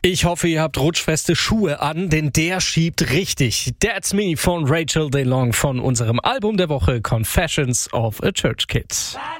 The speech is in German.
Ich hoffe, ihr habt rutschfeste Schuhe an, denn der schiebt richtig. That's Me von Rachel DeLong von unserem Album der Woche Confessions of a Church Kid.